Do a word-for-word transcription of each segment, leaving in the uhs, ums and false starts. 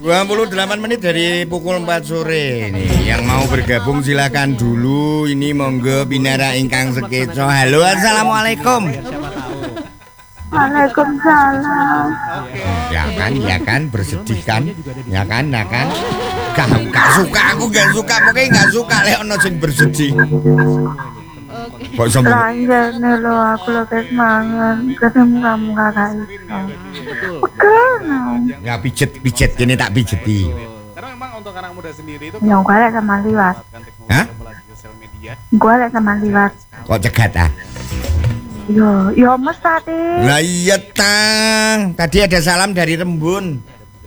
dua puluh delapan menit dari pukul empat sore nih. Yang mau bergabung silakan dulu. Ini monggo binara ingkang sekeco. Halo, assalamualaikum. Waalaikumsalam. Ya kan, ya kan, bersedih kan? Ya kan, ya kan. Gak, gak suka, aku gak suka. Pokoknya gak suka lek ono sing bersedih. Kok sama Lanjane lo aku lagi semangat ketemu kamu kakak itu. Pegang. ya pijet-pijet kene tak pijeti. Karena memang untuk anak muda sendiri itu Yang gue liat sama liwat. Hah? Sosial media. Gue liat sama liwat. Kok cegat ah? Yo, yo mes tadi. Lah iya tang. Tadi ada salam dari Rembun.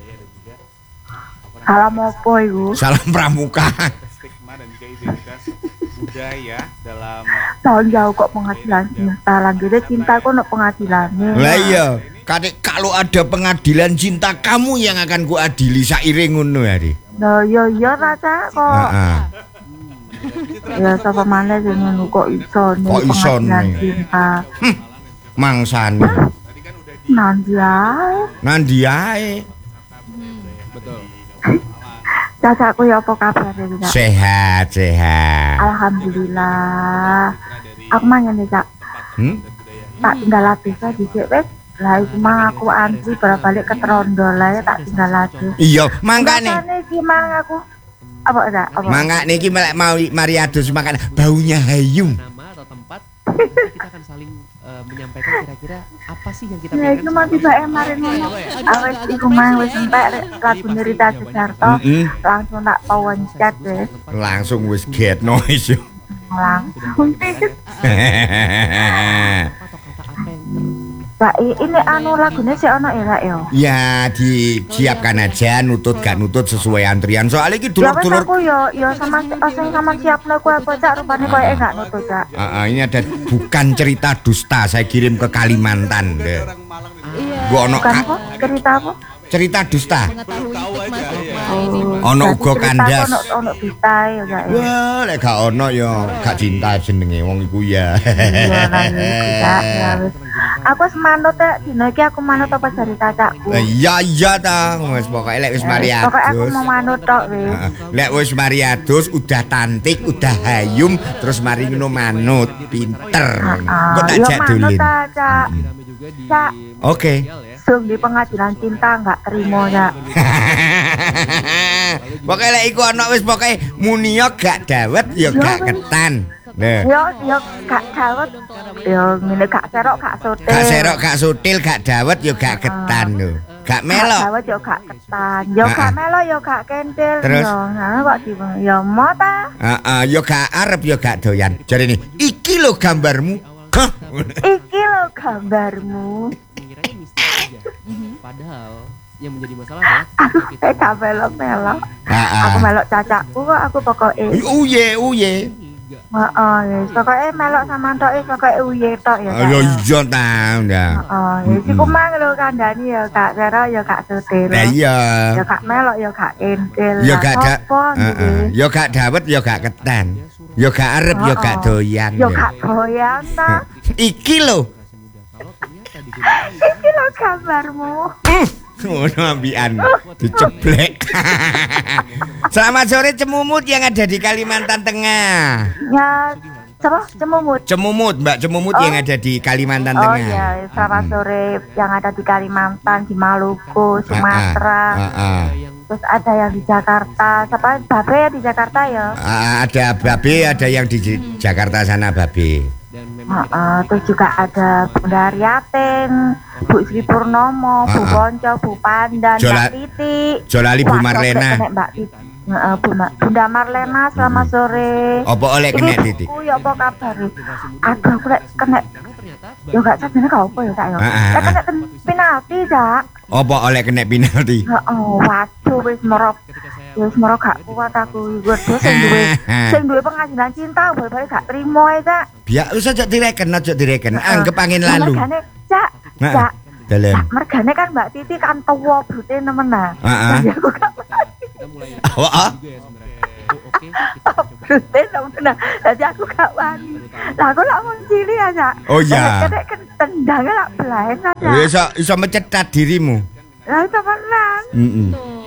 Salam opo iku? Salam pramuka. Stigma dan juga identitas budaya dalam Tahun jauh kok pengadilan cinta lagi deh cinta kok no pengadilannya. Lah iya. Kadek kalau ada pengadilan cinta kamu yang akan ku adili sairing ngono ya, Di. Nah, yo yo raca kok. Heeh. Ya sapa maneh sing ngono kok iso nih Kok iso pengadilan nih? cinta. Mangsane. Nanti ae. Nandi ae. betul. Cacaku ya apa kabar ya, Cak? Sehat, sehat. Alhamdulillah. Aku mah ngene, Cak. Hmm? Tak tinggal lagi saya dhisik wis. Lah iku mah aku antri balik ke Trondol lah ya tak tinggal lagi. Iya, mangkane. Makane iki mang aku apa enggak? Apa? Mangga niki melek mau mari adus makan baunya hayu. Nama atau tempat nanti kita akan saling uh, menyampaikan kira-kira apa sih yang kita Ya iku mah tiba emarin ngono. Awes iku mang wis entek lagu Rita Sudarto. Mm-mm. Langsung tak pawencet wis. Langsung wis get noise yo. Langsung. atau kata apa yang Pak, ini anu lagunya si ono ya, Kak, yo. Ya disiapkan aja nutut gak nutut sesuai antrian. Soalnya iki Ya wes dulur-dulur. aku yo yo sama sing sama siapne kowe apa Cak rupane kowe enggak nutut, Cak. Ah, ah, ini ada bukan cerita dusta saya kirim ke Kalimantan. deh. Orang Malang nih. Gua ono Bukan ka- apa? Cerita apa? cerita dusta. Mengetahui stigma stigma Oh, ini. Ono berarti uga cerita kandas. Ono ono bitae ya, Cak. ya. Wah, lek gak ono ya gak cinta jenenge wong iku ya. Iya lah iku, Cak. Ya wis. Aku wis manut ya, dino iki aku manut apa dari cacakku. Lah iya iya ta, wis pokoke lek wis mari Ya, Pokoknya aku adus. mau manut tok wis. Heeh. Lek wis mari adus udah cantik, udah hayum, terus mari ngono manut, pinter. Heeh. Kok tak Yo jak manut dolin. ta, Cak. rame juga di Cak. Oke. sosial ya. Sung di pengadilan cinta enggak terima, Cak. Pokoknya lek iku ana wis pokoke muni yo gak dawet yo gak ketan. Nah, Yo yo gak dawet. Yo ngene gak serok gak sote. gak serok gak sutil gak dawet yo gak ketan lho. Gak Gak melok. dawet yo gak ketan. Yo Heeh. gak melo yo gak kentil. Terus? Yo nah kok di yo mau ta? Heeh, yo gak arep yo gak doyan. Jarene iki lho gambarmu. Hah? Iki lo gambarmu. Mengiranya mistis aja. Padahal yang menjadi masalah adalah Aduh, kita saya gak melok-melok. Heeh. Aku melok cacakku kok aku pokoknya. Uye uye. enggak. Heeh, yes. Pokoknya melok sama tok is pokoknya uye tok ya. Cak, Ayo ya. iya ta, ya. Heeh, yes. Iku mang lho kandhani ya gak serok ya gak sote. Lah iya. Ya gak melok ya gak kentil. Yo Lah, gak da, apa Heeh. gitu. Yo gak dawet yo gak ketan. Yo gak arep yo gak Heeh. doyan. Yo ya. gak doyan ta. Iki lho. Kalau ternyata digunakan Iki lo gambarmu. Ngono ambian diceblek. Selamat sore Cemumut yang ada di Kalimantan Tengah. Ya, coba cemumut. Cemumut, Mbak Cemumut Oh. yang ada di Kalimantan Oh Tengah. iya, selamat sore yang ada di Kalimantan, di Maluku, Sumatera. Ah, ah, ah. yang Terus ada yang di Jakarta. Siapa? Babe ya di Jakarta ya. Ah, ada Babe, ada yang di J- Jakarta sana Babe. dan memang Heeh, terus juga ada Bunda Ariatin, Bu Sri Purnomo, Bu Ah, ah. Ponco, Bu Pandan, Jola- Mbak Titi. Jolali Bu Wah, Marlena. kok kena Mbak Titi. Heeh, Bu Ma- Bunda Marlena selamat sore. Apa oleh kena Ini titik? buku ya apa kabar? Aduh, aku lek kena karena ternyata ya gak sadene gak apa ya, Cak ya. Ah, ah, Lek kena ten- penalti, Cak. Apa oleh kena penalti? Heeh, waduh wis merok. ketika saya Wis merok gak kuat aku. Waduh sing duwe sing duwe pengadilan cinta bal-bal gak trimo ya, Cak. Biar usah jok direken, aja direken. Anggap angin lalu. Mergane, Cak, Nah, Cak. dalam. Cak, mergane kan Mbak Titi kan tuwa brute nemenan. Ah, ah. Jadi aku gak kita mulai Oh, ah. juga ya sebenarnya. Oh, oke, kita akan coba. brute nemenan. Jadi aku gak wani. Lah aku lak mau cili ya, Cak. Oh, iya. Kene tendangnya lak belain aja. Bisa bisa mencetat dirimu. Lah temenan. Mm-mm.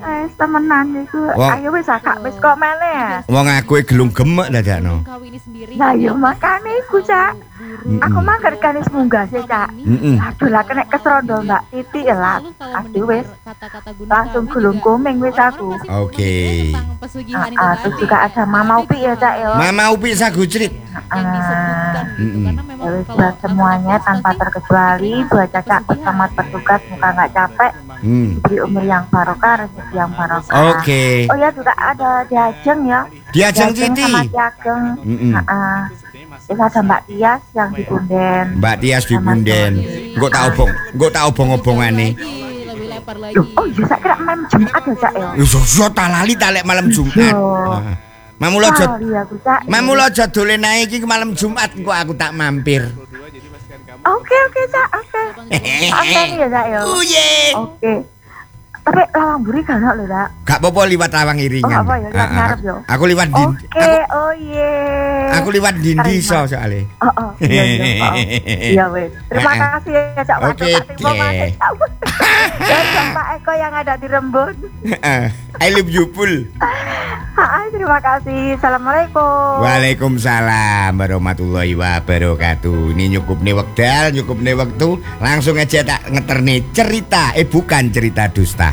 Eh, temenan iku. Wong- Ayo wis Kak, wis kok meneh. Wong aku e gelung gemek dadakno. Lah yo makane iku, Cak. Aku mah kan wis munggah sih, Cak. Heeh. Aduh lah kena kesrondo Mbak Titi ya lah. Aduh wis langsung gulung komeng wis aku. Oke. Ah, ah, terus juga ada Mama Upi ya, Cak ya. Mama Upi Sagujrit. Ah, Mm-mm. ya wis buat semuanya tanpa terkecuali buat Caca selamat bertugas muka nggak capek, Hmm. diberi umur yang barokah, rezeki yang barokah. Oke. Oh ya juga ada Diajeng ya. Diajeng Titi. sama Diageng. Mm-mm. Heeh. Terus ada Mbak Tias yang di Bunden. Mbak Tias di Bunden. Engko tak obong, engko tak obong-obongane. Loh, oh iya saya kira malam Jumat ya, Cak ya. Yo yo tak lali tak lek malam Jumat. Iya. Nah. Mamula aja, Lali aku, Cak. mamula aja dolen ae iki malam Jumat engko aku tak mampir. Oke oke Cak, oke. Oke nih ya Cak ya. Uye. Oke. Tapi lawang buri kan lho, Cak. Gak apa-apa liwat lawang iringan. Oh, apa ya, liwat Ah, ah, ngarep yo. Aku liwat di Oke, aku, oh iya. aku liwat di Terima. desa soalnya. Oh, oh, iya, iya, oh. Iya, wes. Terima Ah, ah. kasih ya, Cak. Oke, Terima kasih, Cak. Dan Pak Eko yang ada di Rembun. I love you full. Hai, terima kasih. Assalamualaikum. Waalaikumsalam warahmatullahi wabarakatuh. Ini nyukup nih wekdal, nyukup nih waktu. Langsung aja tak ngeterne cerita. Eh bukan cerita dusta.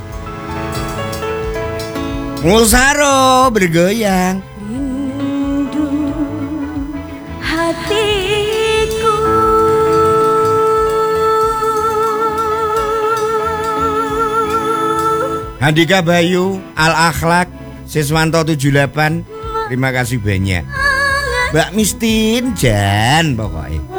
Ngulsaro bergoyang. Rindu hatiku Handika Bayu, Al Akhlak, Siswanto tujuh delapan. Terima kasih banyak. Mbak Mistin Jan pokoknya.